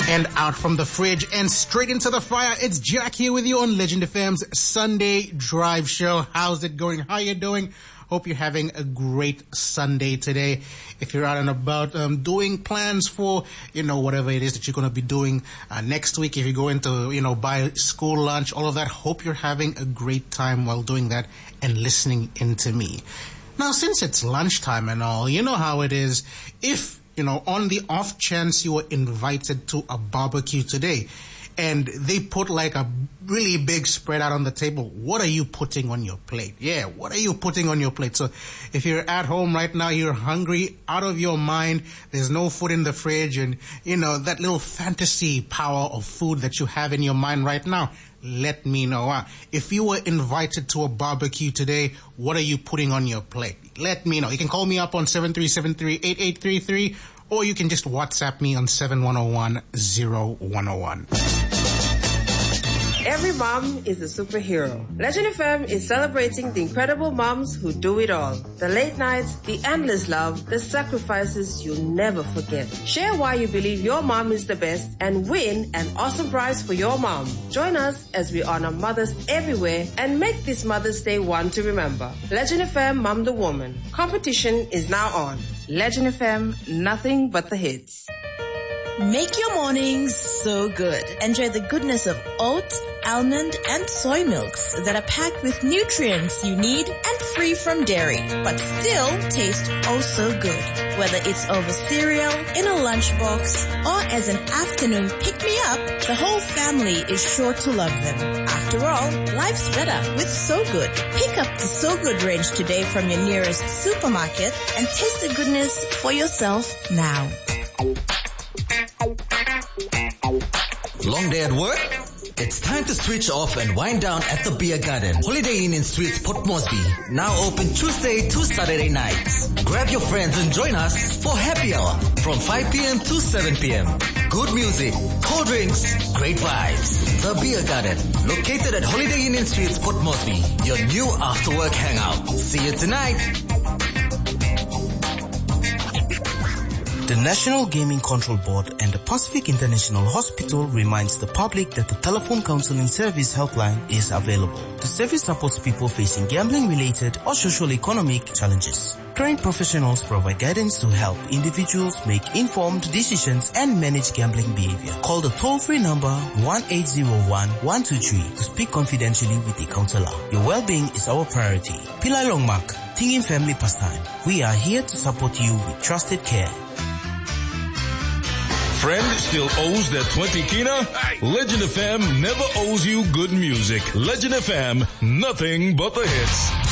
And out from the fridge and straight into the fire, it's Jack here with you on Legend FM's Sunday Drive Show. How's it going? How you doing? Hope you're having a great Sunday today. If you're out and about doing plans for, whatever it is that you're going to be doing next week, if you're going to, buy school lunch, all of that, hope you're having a great time while doing that and listening into me. Now, since it's lunchtime and all, you know how it is. If on the off chance you were invited to a barbecue today and they put like a really big spread out on the table, what are you putting on your plate? Yeah, what are you putting on your plate? So if you're at home right now, you're hungry, out of your mind, there's no food in the fridge, and that little fantasy power of food that you have in your mind right now, let me know. If you were invited to a barbecue today, what are you putting on your plate? Let me know. You can call me up on 7373-8833, or you can just WhatsApp me on 7101-0101. Every mom is a superhero. Legend FM is celebrating the incredible moms who do it all. The late nights, the endless love, the sacrifices you'll never forget. Share why you believe your mom is the best and win an awesome prize for your mom. Join us as we honor mothers everywhere and make this Mother's Day one to remember. Legend FM Mom the Woman. Competition is now on. Legend FM, nothing but the hits. Make your mornings so good. Enjoy the goodness of oat, almond, and soy milks that are packed with nutrients you need and free from dairy, but still taste oh so good. Whether it's over cereal, in a lunchbox, or as an afternoon pick-me-up, the whole family is sure to love them. After all, life's better with So Good. Pick up the So Good range today from your nearest supermarket and taste the goodness for yourself now. Long day at work? It's time to switch off and wind down at the Beer Garden. Holiday Inn in Suites Port Moresby. Now open Tuesday to Saturday nights. Grab your friends and join us for happy hour from 5 p.m. to 7 p.m. Good music, cold drinks, great vibes. The Beer Garden, located at Holiday Inn in Suites Port Moresby. Your new after-work hangout. See you tonight. The National Gaming Control Board and the Pacific International Hospital reminds the public that the telephone counseling service helpline is available. The service supports people facing gambling-related or social-economic challenges. Trained professionals provide guidance to help individuals make informed decisions and manage gambling behavior. Call the toll-free number 1-801-123 to speak confidentially with a counselor. Your well-being is our priority. Pillai Longmark, Tingin Family Pastime. We are here to support you with trusted care. Friend still owes that 20 kina? Legend FM never owes you good music. Legend FM, nothing but the hits.